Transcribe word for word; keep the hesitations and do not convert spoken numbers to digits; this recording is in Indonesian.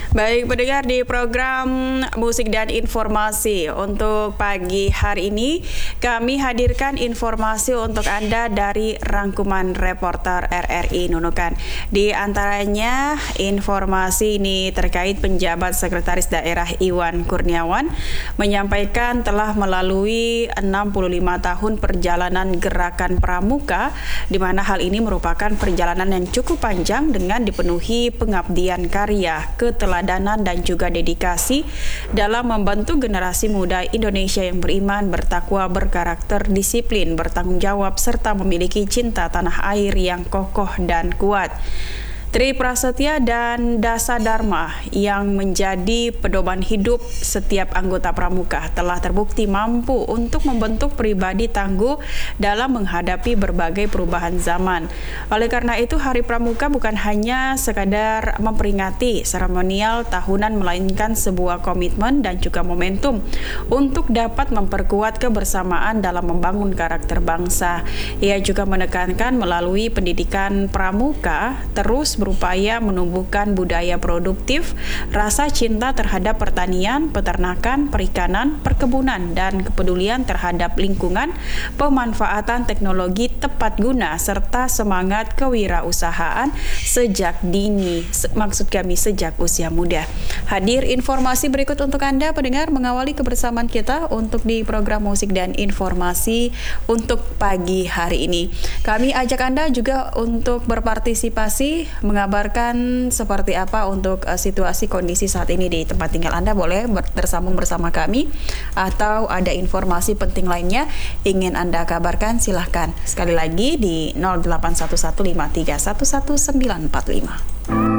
Baik pendengar, di program Musik dan Informasi untuk pagi hari ini kami hadirkan informasi untuk Anda dari rangkuman reporter R R I Nunukan. Di antaranya informasi ini terkait penjabat Sekretaris Daerah Iwan Kurniawan menyampaikan telah melalui enam puluh lima tahun perjalanan gerakan Pramuka, di mana hal ini merupakan perjalanan yang cukup panjang dengan dipenuhi pengabdian karya, keteladanan dan juga dedikasi dalam membantu generasi muda Indonesia yang beriman, bertakwa, berkarakter, disiplin, bertanggung jawab, serta memiliki cinta tanah air yang kokoh dan kuat. Tri Prasetya dan Dasa Dharma yang menjadi pedoman hidup setiap anggota Pramuka telah terbukti mampu untuk membentuk pribadi tangguh dalam menghadapi berbagai perubahan zaman. Oleh karena itu, Hari Pramuka bukan hanya sekadar memperingati seremonial tahunan, melainkan sebuah komitmen dan juga momentum untuk dapat memperkuat kebersamaan dalam membangun karakter bangsa. Ia juga menekankan melalui pendidikan Pramuka terus berupaya menumbuhkan budaya produktif, rasa cinta terhadap pertanian, peternakan, perikanan, perkebunan, dan kepedulian terhadap lingkungan, pemanfaatan teknologi tepat guna, serta semangat kewirausahaan sejak dini, maksud kami sejak usia muda. Hadir informasi berikut untuk Anda pendengar mengawali kebersamaan kita untuk di program Musik dan Informasi untuk pagi hari ini. Kami ajak Anda juga untuk berpartisipasi mengabarkan seperti apa untuk uh, situasi kondisi saat ini di tempat tinggal Anda. Boleh bersambung bersama kami atau ada informasi penting lainnya ingin Anda kabarkan, silahkan sekali lagi di nol delapan satu satu lima tiga satu satu sembilan empat lima.